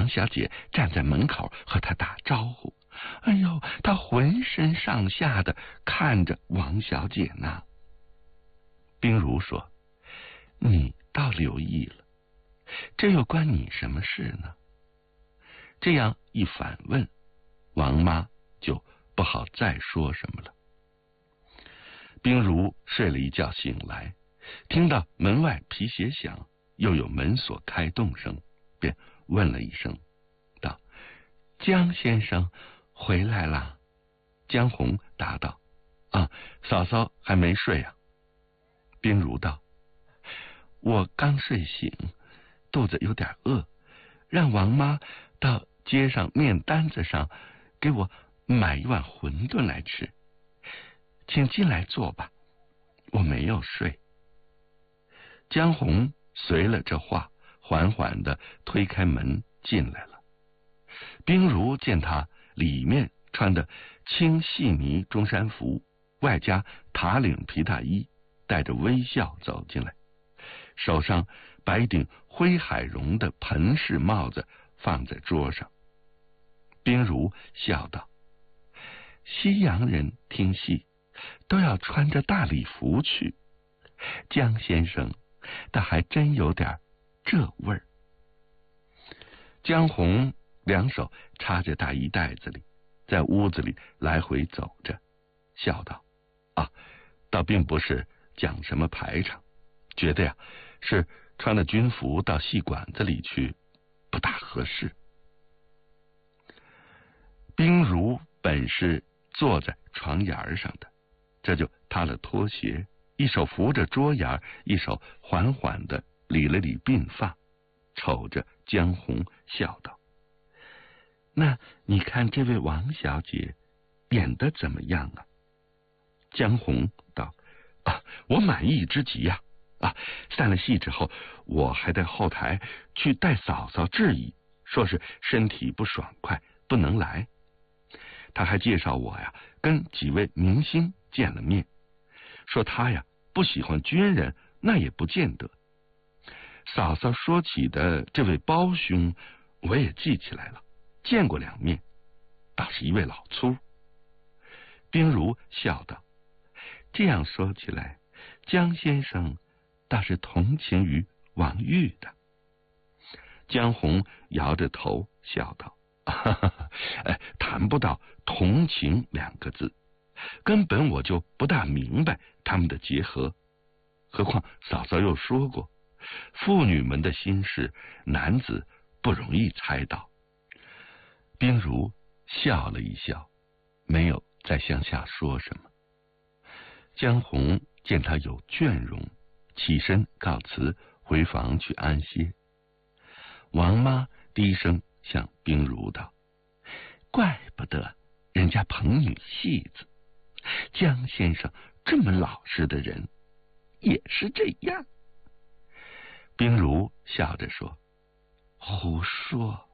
王小姐站在门口和他打招呼。哎呦，他浑身上下的看着王小姐呢。冰如说：“你倒留意了，这又关你什么事呢？”这样一反问，王妈就不好再说什么了。冰如睡了一觉醒来，听到门外皮鞋响，又有门锁开动声，便问了一声，道：“江先生回来了？”江红答道：“啊，嫂嫂还没睡啊。”冰如道：“我刚睡醒，肚子有点饿，让王妈到街上面单子上给我买一碗馄饨来吃，请进来坐吧，我没有睡。”江红随了这话，缓缓地推开门进来了。冰如见他里面穿的青细呢中山服，外加塔领皮大衣，带着微笑走进来，手上摆顶灰海绒的盆式帽子放在桌上。冰如笑道：“西洋人听戏都要穿着大礼服去，江先生倒还真有点这味儿。”江红两手插在大衣袋子里，在屋子里来回走着，笑道：“啊，倒并不是讲什么排场，觉得呀，是穿了军服到戏馆子里去不大合适。”冰如本是坐在床沿上的，这就踏了拖鞋，一手扶着桌沿，一手缓缓地理了理鬓发，瞅着江红笑道：“那你看这位王小姐演得怎么样啊？”江红道：“啊，我满意之极呀！散了戏之后，我还在后台去带嫂嫂致意，说是身体不爽快，不能来。他还介绍我呀，跟几位明星见了面，说他呀不喜欢军人，那也不见得。嫂嫂说起的这位胞兄，我也记起来了，见过2面，倒是一位老粗。”冰如笑道：“这样说起来，江先生倒是同情于王玉的。”江红摇着头笑道：“谈不到同情2个字，根本我就不大明白他们的结合。何况嫂嫂又说过，妇女们的心事，男子不容易猜到。”冰如笑了一笑，没有再向下说什么。江红见他有倦容，起身告辞，回房去安歇。王妈低声向冰如道：“怪不得人家捧女戏子，江先生这么老实的人，也是这样。”冰如笑着说：“胡说，